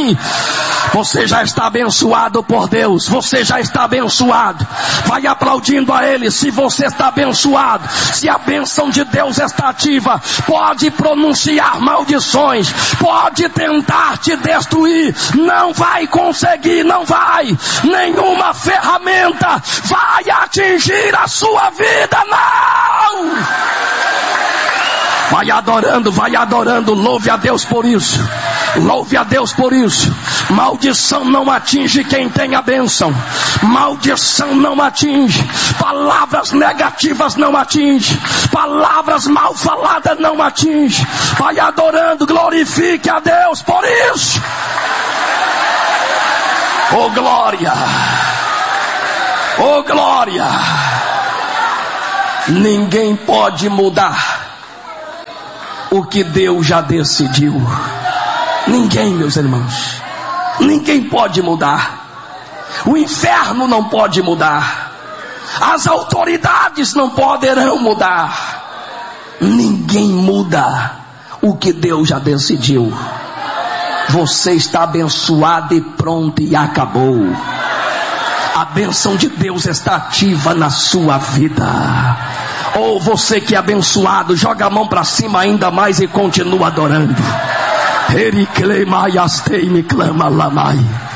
Pai. Você já está abençoado por Deus. Você já está abençoado. Vai aplaudindo a Ele se você está abençoado. Se a bênção de Deus está ativa, pode pronunciar maldições, pode tentar te destruir, não vai conseguir, não vai. Nenhuma ferramenta vai atingir a sua vida, não. Vai adorando, louve a Deus por isso. Louve a Deus por isso. Maldição não atinge quem tem a bênção. Maldição não atinge. Palavras negativas não atinge. Palavras mal faladas não atinge. Vai adorando, glorifique a Deus por isso. Oh glória. Oh glória. Ninguém pode mudar o que Deus já decidiu. Ninguém, meus irmãos. Ninguém pode mudar. O inferno não pode mudar. As autoridades não poderão mudar. Ninguém muda o que Deus já decidiu. Você está abençoado e pronto e acabou. A bênção de Deus está ativa na sua vida. Ou você que é abençoado, joga a mão para cima ainda mais e continua adorando. Me clama lamai.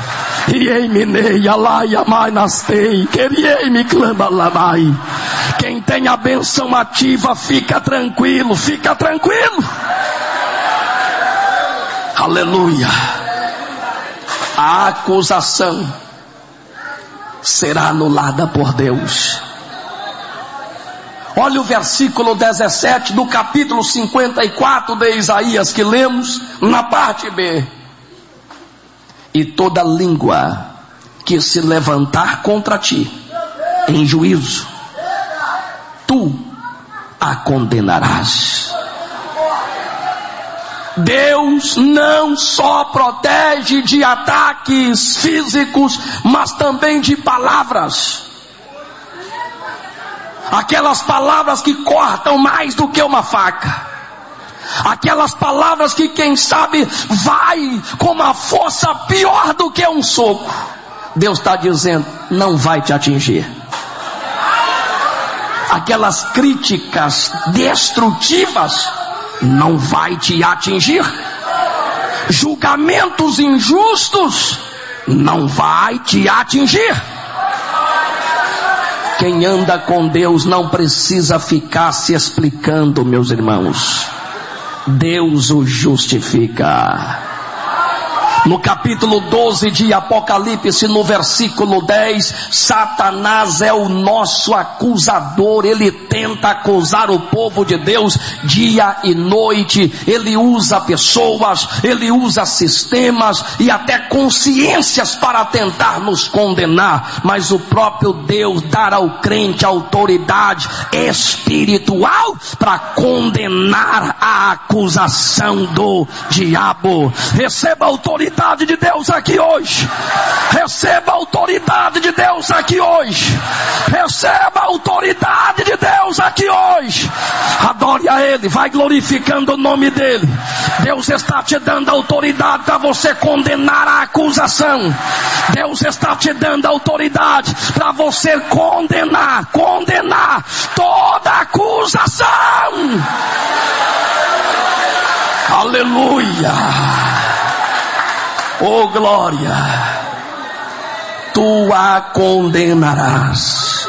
Quem tem a bênção ativa, fica tranquilo, fica tranquilo. Aleluia. A acusação será anulada por Deus. Olha o versículo 17 do capítulo 54 de Isaías que lemos na parte B. E toda língua que se levantar contra ti em juízo, tu a condenarás. Deus não só protege de ataques físicos, mas também de palavras. Aquelas palavras que cortam mais do que uma faca. Aquelas palavras que quem sabe vai com uma força pior do que um soco. Deus está dizendo, não vai te atingir. Aquelas críticas destrutivas não vai te atingir. Julgamentos injustos não vai te atingir. Quem anda com Deus não precisa ficar se explicando, meus irmãos. Deus o justifica. No capítulo 12 de Apocalipse, no versículo 10, Satanás é o nosso acusador. Ele tenta acusar o povo de Deus dia e noite. Ele usa pessoas, ele usa sistemas e até consciências para tentar nos condenar. Mas o próprio Deus dará ao crente autoridade espiritual para condenar a acusação do diabo. Receba autoridade de Deus aqui hoje. Receba a autoridade de Deus aqui hoje. Receba a autoridade de Deus aqui hoje. Adore a Ele, vai glorificando o nome dEle. Deus está te dando autoridade para você condenar a acusação. Deus está te dando autoridade para você condenar toda acusação. Aleluia. Oh glória, tu a condenarás.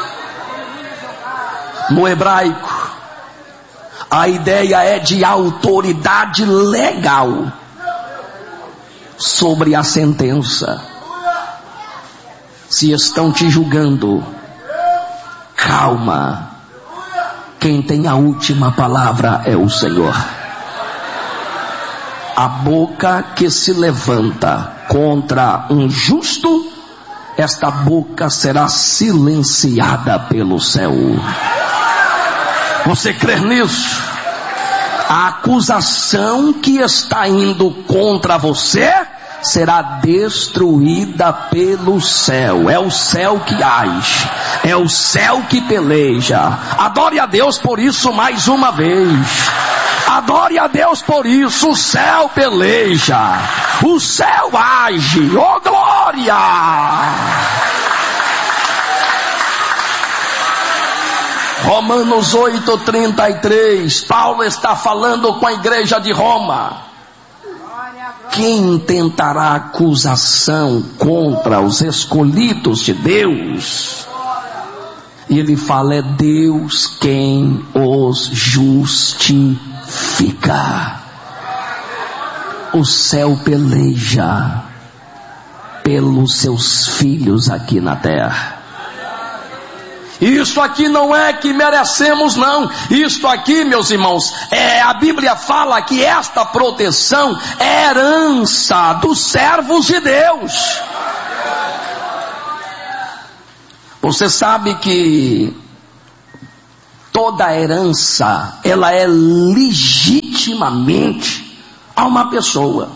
No hebraico, a ideia é de autoridade legal sobre a sentença. Se estão te julgando, calma. Quem tem a última palavra é o Senhor. A boca que se levanta contra um justo, esta boca será silenciada pelo céu. Você crê nisso? A acusação que está indo contra você será destruída pelo céu. É o céu que age, é o céu que peleja. Adore a Deus por isso mais uma vez. Adore a Deus por isso. O céu peleja, o céu age. Oh glória! Romanos 8:33, Paulo está falando com a igreja de Roma. Quem tentará acusação contra os escolhidos de Deus? E ele fala, é Deus quem os justifica. O céu peleja pelos seus filhos aqui na terra. Isso aqui não é que merecemos, não. Isto aqui, meus irmãos, a Bíblia fala que esta proteção é herança dos servos de Deus. Você sabe que toda herança, ela é legitimamente a uma pessoa.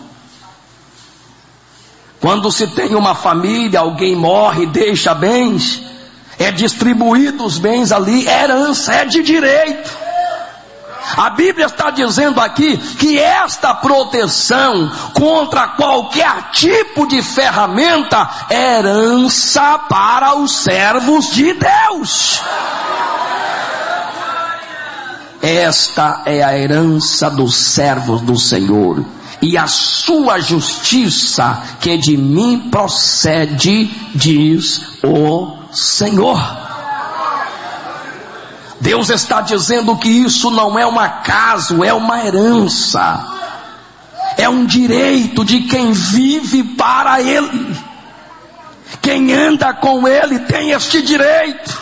Quando se tem uma família, alguém morre, deixa bens, é distribuído os bens ali, é herança, é de direito. A Bíblia está dizendo aqui que esta proteção contra qualquer tipo de ferramenta é herança para os servos de Deus. Esta é a herança dos servos do Senhor. E a sua justiça que de mim procede, diz o Senhor. Deus está dizendo que isso não é um acaso, é uma herança. É um direito de quem vive para Ele. Quem anda com Ele tem este direito.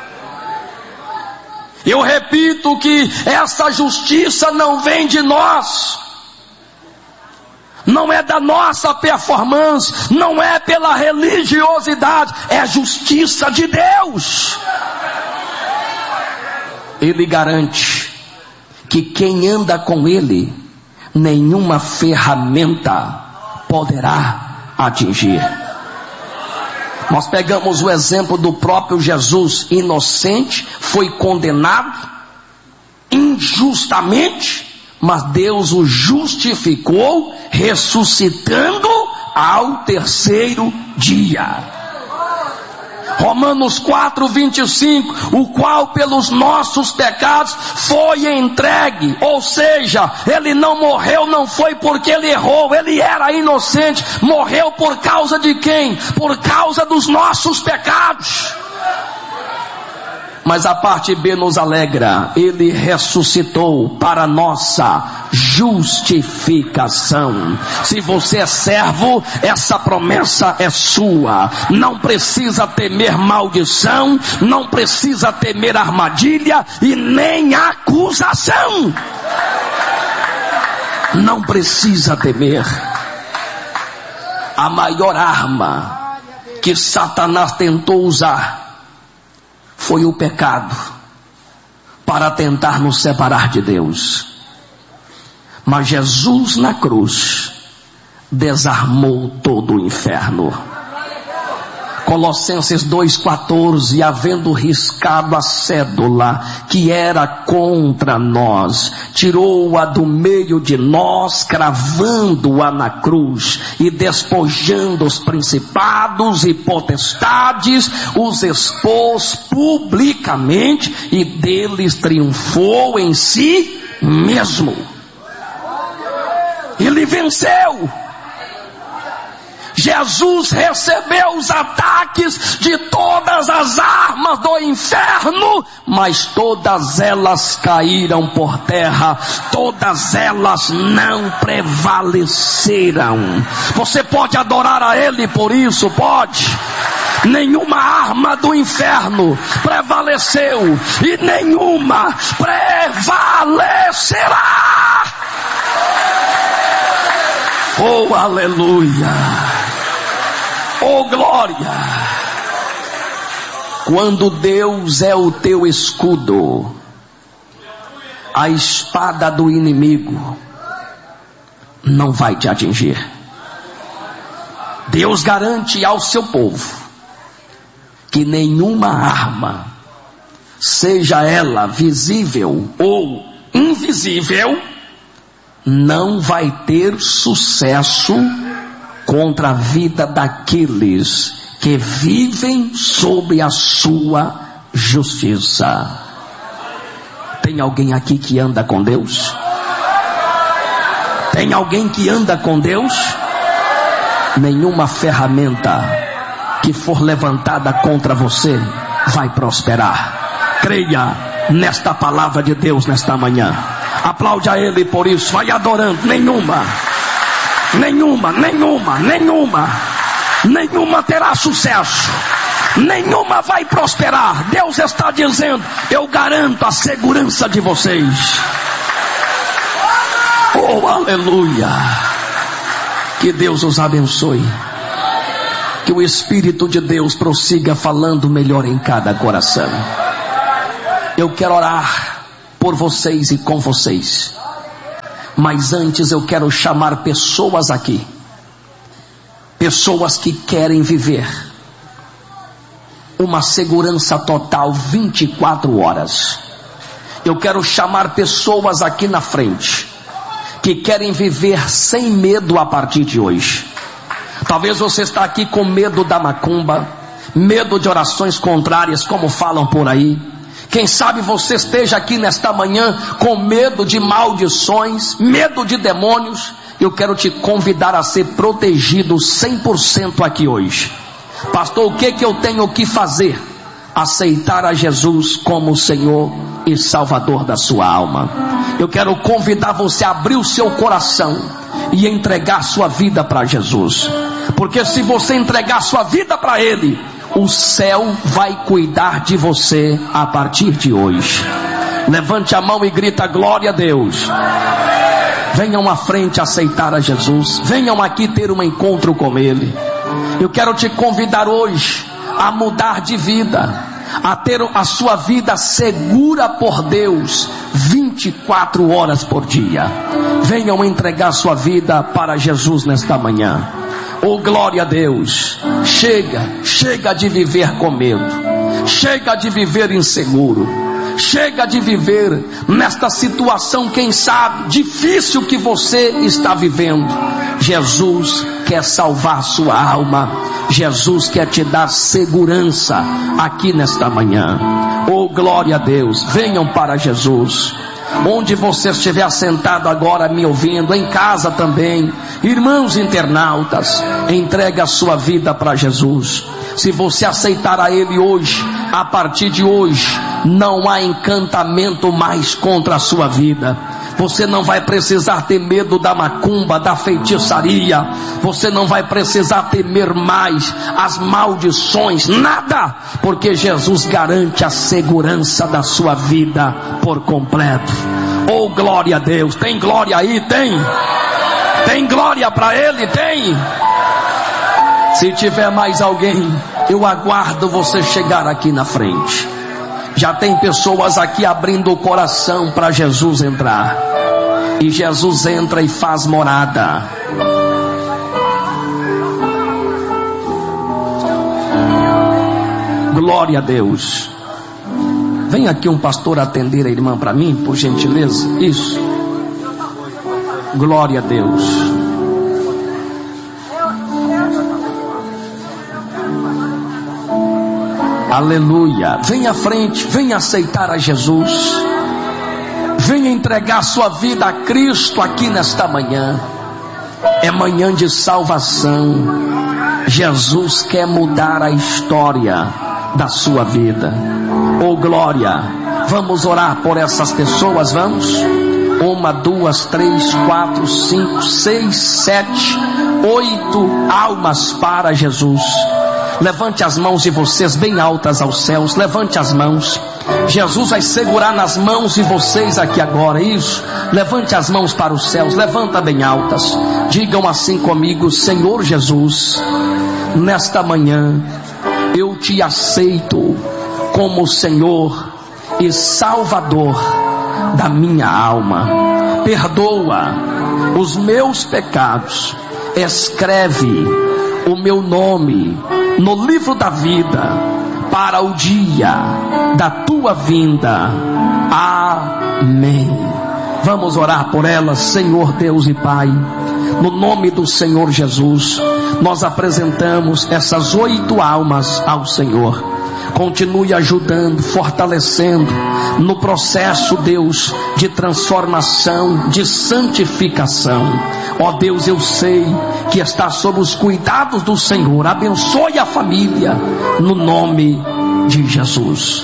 Eu repito que essa justiça não vem de nós. Não é da nossa performance, não é pela religiosidade, é a justiça de Deus. Ele garante que quem anda com Ele, nenhuma ferramenta poderá atingir. Nós pegamos o exemplo do próprio Jesus, inocente, foi condenado injustamente, mas Deus o justificou, ressuscitando ao terceiro dia. Romanos 4:25, o qual pelos nossos pecados foi entregue, ou seja, ele não morreu, não foi porque ele errou, ele era inocente, morreu por causa de quem? Por causa dos nossos pecados. Mas a parte B nos alegra, ele ressuscitou para nossa justificação. Se você é servo, essa promessa é sua. Não precisa temer maldição, não precisa temer armadilha e nem acusação. Não precisa temer. A maior arma que Satanás tentou usar foi o pecado para tentar nos separar de Deus. Mas Jesus na cruz desarmou todo o inferno. Colossenses 2:14, havendo riscado a cédula que era contra nós, tirou-a do meio de nós, cravando-a na cruz, e despojando os principados e potestades, os expôs publicamente, e deles triunfou em si mesmo. Ele venceu. Jesus recebeu os ataques de todas as armas do inferno, mas todas elas caíram por terra, todas elas não prevaleceram. Você pode adorar a Ele por isso? Pode. Nenhuma arma do inferno prevaleceu e nenhuma prevalecerá. Oh, aleluia! Oh, glória! Quando Deus é o teu escudo, a espada do inimigo não vai te atingir. Deus garante ao seu povo que nenhuma arma, seja ela visível ou invisível, não vai ter sucesso contra a vida daqueles que vivem sob a sua justiça. Tem alguém aqui que anda com Deus? Tem alguém que anda com Deus? Nenhuma ferramenta que for levantada contra você vai prosperar. Creia nesta palavra de Deus nesta manhã. Aplaude a Ele por isso. Vai adorando. Nenhuma terá sucesso. Nenhuma vai prosperar. Deus está dizendo: eu garanto a segurança de vocês. Oh, aleluia. Que Deus os abençoe. Que o Espírito de Deus prossiga falando melhor em cada coração. Eu quero orar por vocês e com vocês. Mas antes eu quero chamar pessoas aqui. Pessoas que querem viver uma segurança total 24 horas. Eu quero chamar pessoas aqui na frente que querem viver sem medo a partir de hoje. Talvez você está aqui com medo da macumba, medo de orações contrárias, como falam por aí. Quem sabe você esteja aqui nesta manhã com medo de maldições, medo de demônios. Eu quero te convidar a ser protegido 100% aqui hoje. Pastor, o que eu tenho que fazer? Aceitar a Jesus como Senhor e Salvador da sua alma. Eu quero convidar você a abrir o seu coração e entregar sua vida para Jesus. Porque se você entregar sua vida para Ele, o céu vai cuidar de você a partir de hoje. Levante a mão e grita: glória a Deus. Venham à frente aceitar a Jesus. Venham aqui ter um encontro com Ele. Eu quero te convidar hoje a mudar de vida, a ter a sua vida segura por Deus 24 horas por dia. Venham entregar sua vida para Jesus nesta manhã. Oh, glória a Deus. Chega de viver com medo. Chega de viver inseguro. Chega de viver nesta situação, quem sabe, difícil que você está vivendo. Jesus quer salvar sua alma. Jesus quer te dar segurança aqui nesta manhã. Oh, glória a Deus. Venham para Jesus. Onde você estiver assentado agora me ouvindo, em casa também, irmãos internautas, entregue a sua vida para Jesus. Se você aceitar a Ele hoje, a partir de hoje, não há encantamento mais contra a sua vida. Você não vai precisar ter medo da macumba, da feitiçaria. Você não vai precisar temer mais as maldições, nada, porque Jesus garante a segurança da sua vida por completo. Oh, glória a Deus. Tem glória aí? Tem glória para Ele? Tem. Se tiver mais alguém, eu aguardo você chegar aqui na frente. Já tem pessoas aqui abrindo o coração para Jesus entrar. E Jesus entra e faz morada. Glória a Deus. Vem aqui um pastor atender a irmã para mim, por gentileza. Isso. Glória a Deus. Aleluia. Venha à frente, venha aceitar a Jesus. Venha entregar sua vida a Cristo aqui nesta manhã. É manhã de salvação. Jesus quer mudar a história da sua vida. Oh, glória. Vamos orar por essas pessoas, vamos? 1, 2, 3, 4, 5, 6, 7, 8 almas para Jesus. Levante as mãos de vocês bem altas aos céus. Levante as mãos. Jesus vai segurar nas mãos de vocês aqui agora. Isso. Levante as mãos para os céus. Levanta bem altas. Digam assim comigo: Senhor Jesus, nesta manhã eu te aceito como Senhor e Salvador da minha alma. Perdoa os meus pecados. Escreve o meu nome no livro da vida para o dia da tua vinda. Amém. Vamos orar por elas. Senhor Deus e Pai, no nome do Senhor Jesus, nós apresentamos essas 8 almas ao Senhor. Continue ajudando, fortalecendo no processo, Deus, de transformação, de santificação. Ó Deus, eu sei que está sob os cuidados do Senhor. Abençoe a família no nome de Jesus.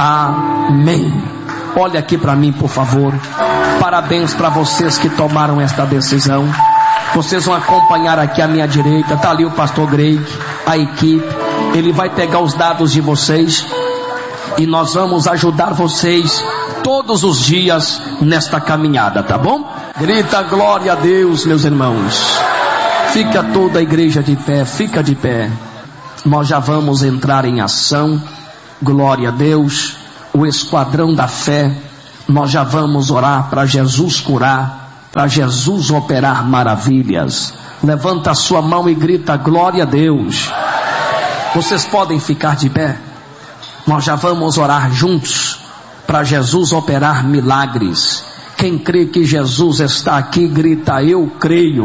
Amém. Olha aqui para mim, por favor. Parabéns para vocês que tomaram esta decisão. Vocês vão acompanhar aqui à minha direita. Está ali o pastor Greg, a equipe. Ele vai pegar os dados de vocês e nós vamos ajudar vocês todos os dias nesta caminhada, tá bom? Grita glória a Deus, meus irmãos. Fica toda a igreja de pé, fica de pé. Nós já vamos entrar em ação. Glória a Deus. O esquadrão da fé. Nós já vamos orar para Jesus curar, para Jesus operar maravilhas. Levanta a sua mão e grita glória a Deus. Vocês podem ficar de pé. Nós já vamos orar juntos para Jesus operar milagres. Quem crê que Jesus está aqui, grita eu creio.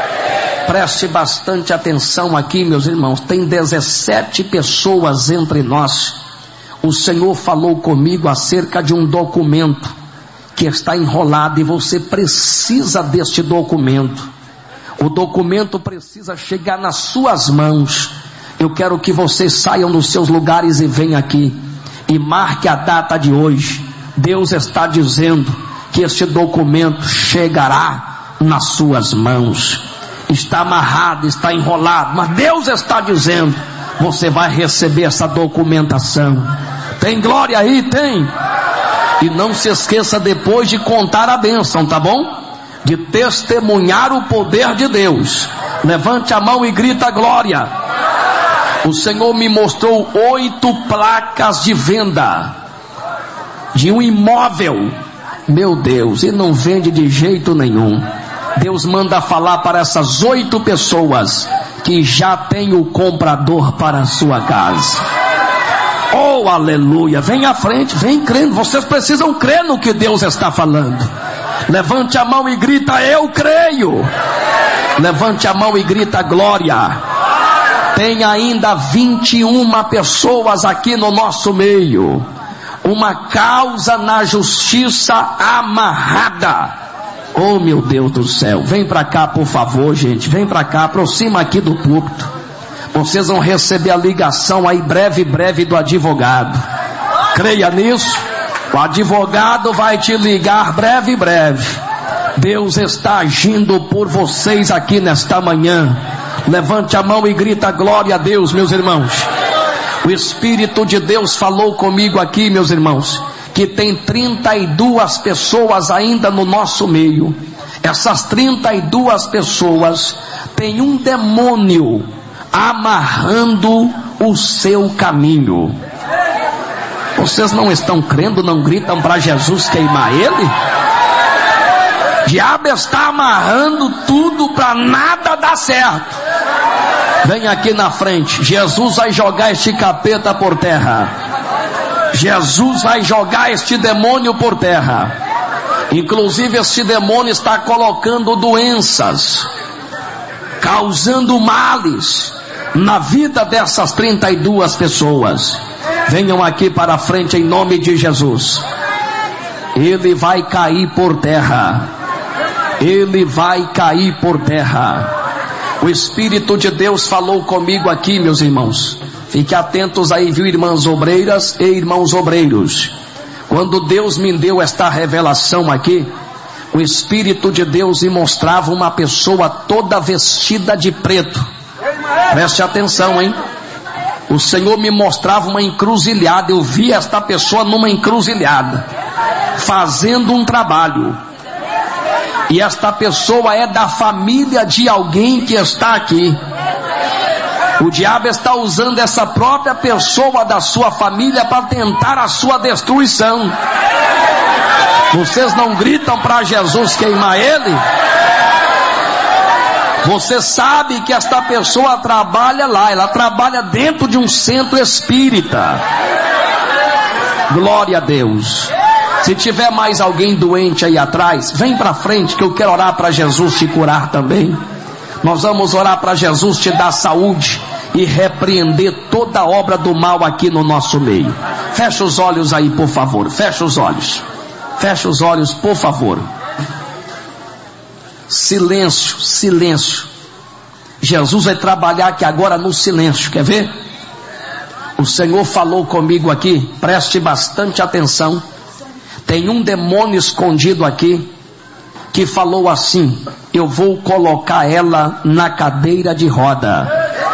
Preste bastante atenção aqui, meus irmãos. Tem 17 pessoas entre nós. O Senhor falou comigo acerca de um documento que está enrolado e você precisa deste documento. O documento precisa chegar nas suas mãos. Eu quero que vocês saiam dos seus lugares e venham aqui e marque a data de hoje. Deus está dizendo que este documento chegará nas suas mãos. Está amarrado, está enrolado, mas Deus está dizendo, você vai receber essa documentação. Tem glória aí? Tem. E não se esqueça depois de contar a bênção, tá bom? De testemunhar o poder de Deus. Levante a mão e grita glória. O Senhor me mostrou 8 placas de venda de um imóvel. Meu Deus, e não vende de jeito nenhum. Deus manda falar para essas 8 pessoas que já tem o comprador para a sua casa. Oh, aleluia. Vem à frente, vem crendo. Vocês precisam crer no que Deus está falando. Levante a mão e grita eu creio. Levante a mão e grita glória. Tem ainda 21 pessoas aqui no nosso meio. Uma causa na justiça amarrada. Oh, meu Deus do céu. Vem para cá, por favor, gente. Vem para cá, aproxima aqui do púlpito. Vocês vão receber a ligação aí breve do advogado. Creia nisso. O advogado vai te ligar breve. Deus está agindo por vocês aqui nesta manhã. Levante a mão e grita glória a Deus, meus irmãos. O Espírito de Deus falou comigo aqui, meus irmãos, que tem 32 pessoas ainda no nosso meio. Essas 32 pessoas têm um demônio amarrando o seu caminho. Vocês não estão crendo, não gritam para Jesus queimar ele? O diabo está amarrando tudo para nada dar certo. Vem aqui na frente. Jesus vai jogar este capeta por terra. Jesus vai jogar este demônio por terra. Inclusive este demônio está colocando doenças, causando males na vida dessas 32 pessoas. Venham aqui para a frente em nome de Jesus. Ele vai cair por terra. Ele vai cair por terra. O Espírito de Deus falou comigo aqui, meus irmãos. Fiquem atentos aí, viu, irmãs obreiras e irmãos obreiros. Quando Deus me deu esta revelação aqui, o Espírito de Deus me mostrava uma pessoa toda vestida de preto. Preste atenção, hein? O Senhor me mostrava uma encruzilhada. Eu vi esta pessoa numa encruzilhada, fazendo um trabalho. E esta pessoa é da família de alguém que está aqui. O diabo está usando essa própria pessoa da sua família para tentar a sua destruição. Vocês não gritam para Jesus queimar ele? Você sabe que esta pessoa trabalha lá, ela trabalha dentro de um centro espírita. Glória a Deus. Se tiver mais alguém doente aí atrás, vem para frente que eu quero orar para Jesus te curar também. Nós vamos orar para Jesus te dar saúde e repreender toda obra do mal aqui no nosso meio. Fecha os olhos aí, por favor. Fecha os olhos. Fecha os olhos, por favor. Silêncio, silêncio. Jesus vai trabalhar aqui agora no silêncio, quer ver? O Senhor falou comigo aqui, preste bastante atenção. Tem um demônio escondido aqui que falou assim: eu vou colocar ela na cadeira de roda.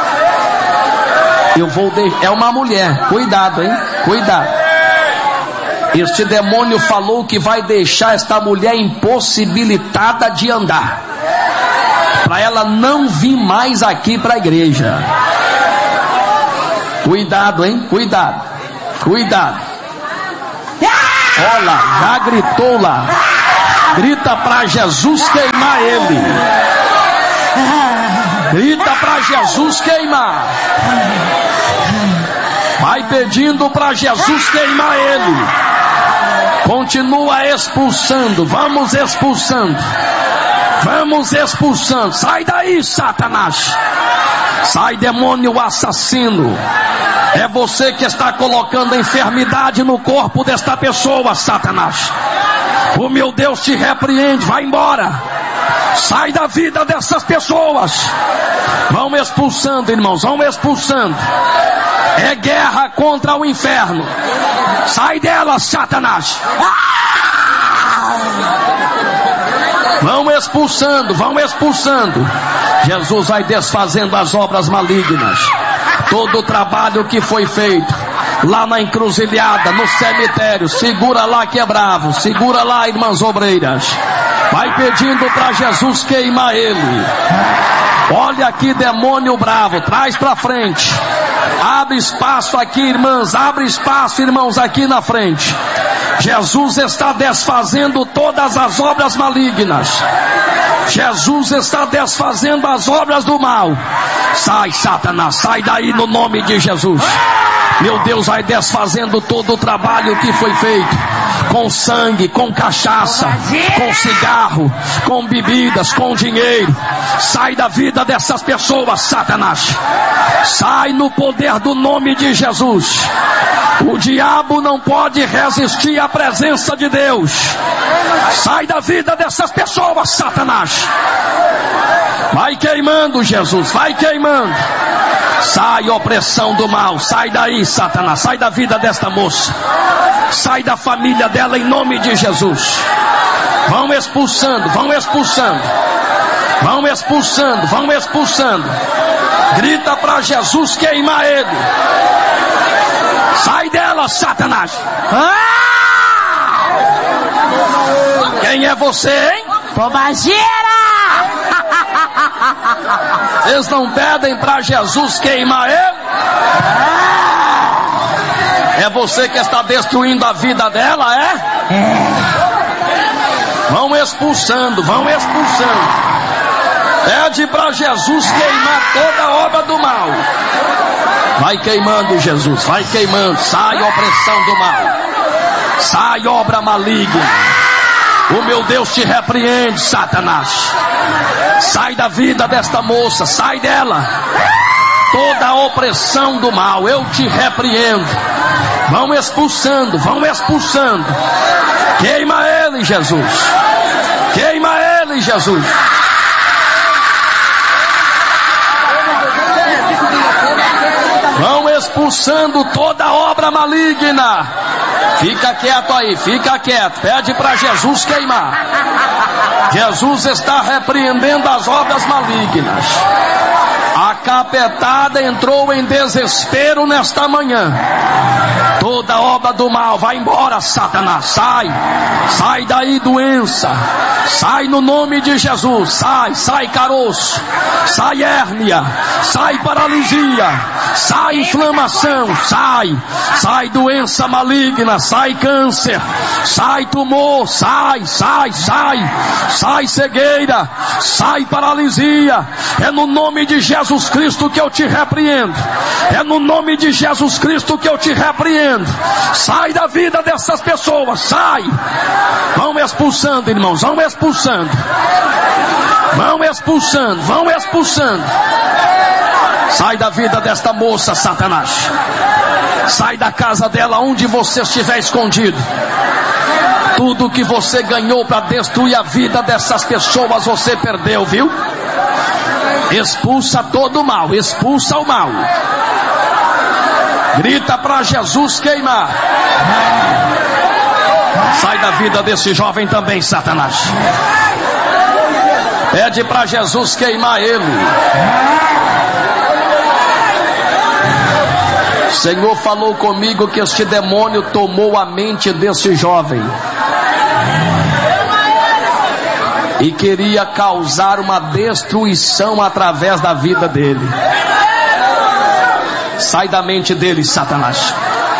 É uma mulher, cuidado, hein? Cuidado. Este demônio falou que vai deixar esta mulher impossibilitada de andar, para ela não vir mais aqui para a igreja. Cuidado, hein? Cuidado. Cuidado. Olha lá, já gritou lá. Grita para Jesus queimar ele. Grita para Jesus queimar. Vai pedindo para Jesus queimar ele. Continua expulsando. Vamos expulsando. Vamos expulsando. Sai daí, Satanás. Sai, demônio assassino. É você que está colocando a enfermidade no corpo desta pessoa, Satanás. O meu Deus te repreende. Vai embora. Sai da vida dessas pessoas. Vão expulsando, irmãos. Vão expulsando. É guerra contra o inferno. Sai dela, Satanás. Vão expulsando, vão expulsando. Jesus vai desfazendo as obras malignas. Todo o trabalho que foi feito lá na encruzilhada, no cemitério, segura lá que é bravo, segura lá, irmãs obreiras. Vai pedindo para Jesus queimar ele. Olha aqui, demônio bravo, traz para frente. Abre espaço aqui, irmãs, abre espaço, irmãos, aqui na frente. Jesus está desfazendo todas as obras malignas. Jesus está desfazendo as obras do mal. Sai, Satanás, sai daí no nome de Jesus. Meu Deus vai desfazendo todo o trabalho que foi feito, com sangue, com cachaça, com cigarro, com bebidas, com dinheiro. Sai da vida dessas pessoas, Satanás. Sai no poder do nome de Jesus. O diabo não pode resistir à presença de Deus. Sai da vida dessas pessoas, Satanás. Vai queimando, Jesus, vai queimando. Sai, opressão do mal. Sai daí, Satanás. Sai da vida desta moça. Sai da família dela em nome de Jesus. Vão expulsando, vão expulsando. Vão expulsando, vão expulsando. Grita para Jesus queimar ele. Sai dela, Satanás. Quem é você, hein? Bobageira! Eles não pedem para Jesus queimar ele? É você que está destruindo a vida dela, é? Vão expulsando, vão expulsando. Pede para Jesus queimar toda a obra do mal. Vai queimando, Jesus, vai queimando. Sai, opressão do mal. Sai, obra maligna. O meu Deus te repreende, Satanás. Sai da vida desta moça, sai dela. Toda a opressão do mal, eu te repreendo. Vão expulsando, vão expulsando. Queima ele, Jesus. Queima ele, Jesus. Vão expulsando toda a obra maligna. Fica quieto aí, fica quieto. Pede para Jesus queimar. Jesus está repreendendo as obras malignas. A capetada entrou em desespero nesta manhã. Toda obra do mal, vai embora, Satanás. Sai, sai daí, doença. Sai no nome de Jesus. Sai, sai caroço. Sai hérnia. Sai paralisia. sai inflamação, sai doença maligna, sai câncer, sai tumor, sai cegueira, sai paralisia. É no nome de Jesus Cristo que eu te repreendo. É no nome de Jesus Cristo que eu te repreendo. Sai da vida dessas pessoas, sai. Vão expulsando, irmãos, vão expulsando. Sai da vida desta moça, Satanás. Sai da casa dela, onde você estiver escondido. Tudo que você ganhou para destruir a vida dessas pessoas, você perdeu, viu? Expulsa todo o mal, expulsa o mal. Grita para Jesus queimar. Sai da vida desse jovem também, Satanás. Pede para Jesus queimar ele. O Senhor falou comigo que este demônio tomou a mente desse jovem e queria causar uma destruição através da vida dele. Sai da mente dele, Satanás.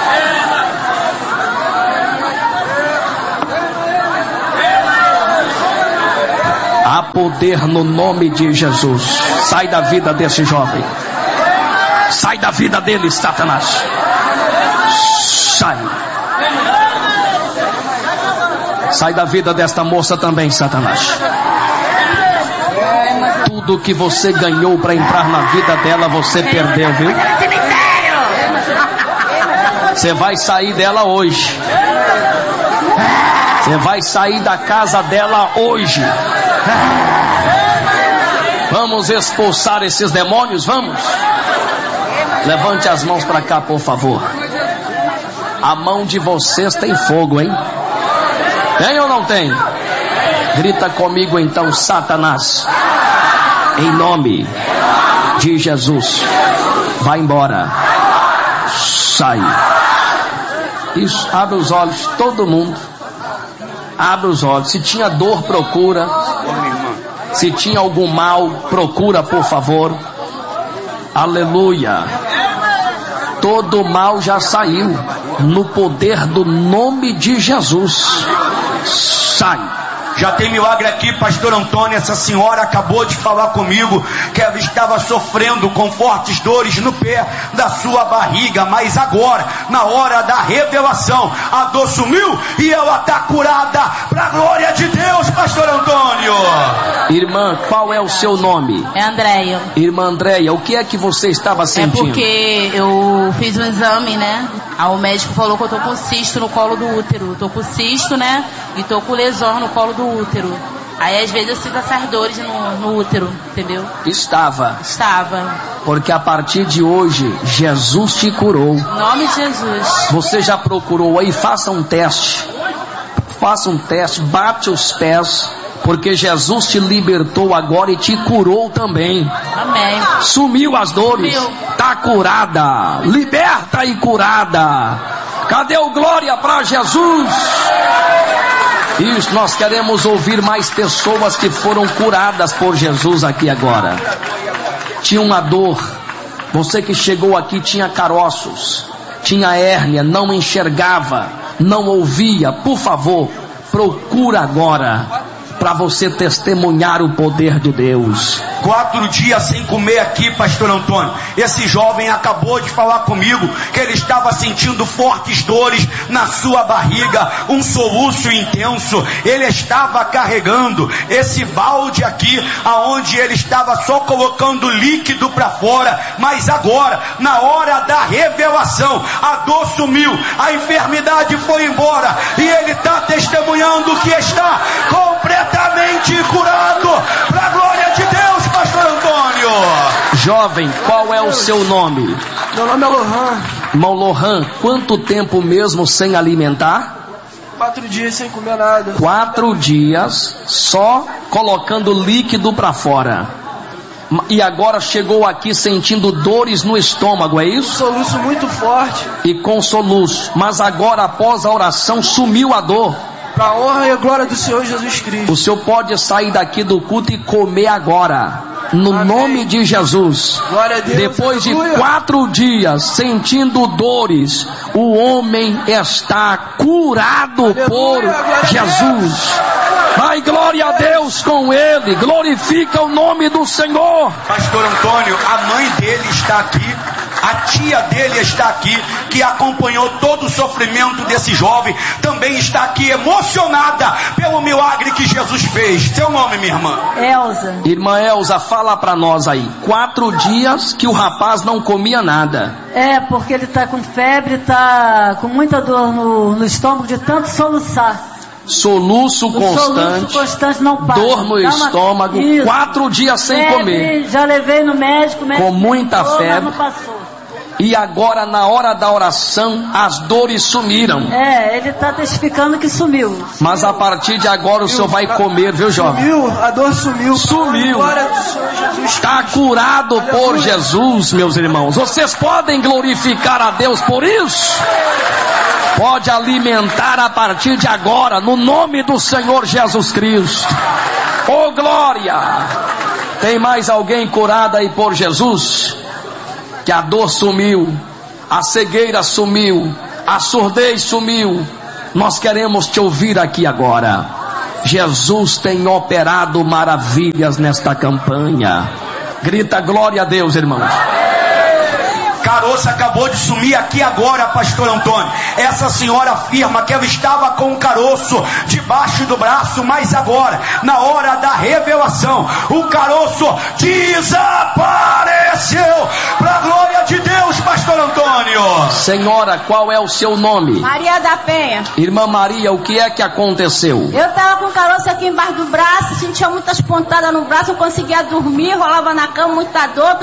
Há poder no nome de Jesus. Sai da vida desse jovem. Sai da vida dele, Satanás. Sai. Sai da vida desta moça também, Satanás. Tudo que você ganhou para entrar na vida dela, você perdeu, viu? Você vai sair dela hoje. Você vai sair da casa dela hoje. Vamos expulsar esses demônios, vamos? Levante as mãos para cá, por favor. A mão de vocês tem fogo, hein? Tem ou não tem? Grita comigo então, Satanás. Em nome de Jesus. Vai embora. Sai. Isso, abre os olhos, todo mundo. Abre os olhos. Se tinha dor, procura. Se tinha algum mal, procura, por favor. Aleluia. Todo mal já saiu. No poder do nome de Jesus. Sai. Já tem milagre aqui, pastor Antônio. Essa senhora acabou de falar comigo que ela estava sofrendo com fortes dores no pé da sua barriga, mas agora, na hora da revelação, a dor sumiu e ela está curada, para a glória de Deus, pastor Antônio. Irmã, qual é o seu nome? É Andréia. Irmã Andréia, o que é que você estava sentindo? É porque eu fiz um exame, né? Aí o médico falou que eu tô com cisto no colo do útero. Tô com cisto, né? E tô com lesão no colo do útero. Aí às vezes eu sinto essas dores no útero, entendeu? Estava. Estava. Porque a partir de hoje, Jesus te curou. Em nome de Jesus. Você já procurou aí? Faça um teste. Faça um teste, bate os pés. Porque Jesus te libertou agora e te curou também. Amém. Sumiu as dores. Está curada. Liberta e curada. Cadê o glória para Jesus? Isso, nós queremos ouvir mais pessoas que foram curadas por Jesus aqui agora. Tinha uma dor. Você que chegou aqui tinha caroços, tinha hérnia, não enxergava, não ouvia. Por favor, procura agora, para você testemunhar o poder de Deus. 4 dias sem comer aqui, pastor Antônio. Esse jovem acabou de falar comigo que ele estava sentindo fortes dores na sua barriga, um soluço intenso. Ele estava carregando esse balde aqui, aonde ele estava só colocando líquido para fora, mas agora, na hora da revelação, a dor sumiu, a enfermidade foi embora, e ele está testemunhando que está completamente curado, para a glória de Deus, pastor Antônio. Jovem, qual é o seu nome? Meu nome é Lohan. Irmão Lohan, quanto tempo mesmo sem alimentar? 4 dias sem comer nada. 4 dias só colocando líquido para fora. E agora chegou aqui sentindo dores no estômago, é isso? Soluço muito forte. E com soluço. Mas agora, após a oração, sumiu a dor. Para a honra e a glória do Senhor Jesus Cristo. O senhor pode sair daqui do culto e comer agora. No Amém. nome de Jesus. Glória a Deus. Depois de Aleluia. 4 dias sentindo dores, o homem está curado por glória a Jesus. Vai, glória a Deus com ele. Glorifica o nome do Senhor. Pastor Antônio, a mãe dele está aqui, a tia dele está aqui, que acompanhou todo o sofrimento desse jovem, também está aqui emocionada pelo milagre que Jesus fez. Seu nome, minha irmã? Elza. Irmã Elza, fala pra nós aí. 4 dias que o rapaz não comia nada. É, porque ele tá com febre, tá com muita dor no estômago de tanto soluçar. Soluço constante, constante não para. dor no estômago, Isso. 4 dias sem Febre, comer. já levei no médico Com muita tentou, mas febre. não passou. E agora, na hora da oração, as dores sumiram. É, ele tá testificando que sumiu. Mas a partir de agora o senhor vai comer, viu, jovem? Sumiu, a dor sumiu. Sumiu. Glória do Senhor Jesus. Está curado por Jesus, meus irmãos. Vocês podem glorificar a Deus por isso? Pode alimentar a partir de agora, no nome do Senhor Jesus Cristo. Oh, glória! Tem mais alguém curado aí por Jesus? Que a dor sumiu, a cegueira sumiu, a surdez sumiu. Nós queremos te ouvir aqui agora. Jesus tem operado maravilhas nesta campanha. Grita glória a Deus, irmãos. Caroço acabou de sumir aqui agora, pastor Antônio. Essa senhora afirma que ela estava com o caroço debaixo do braço, mas agora, na hora da revelação, o caroço desapareceu. Pra glória de Deus, pastor Antônio. Senhora, qual é o seu nome? Maria da Penha. Irmã Maria, o que é que aconteceu? Eu tava com o caroço aqui embaixo do braço, sentia muitas pontadas no braço, não conseguia dormir, rolava na cama, muita dor.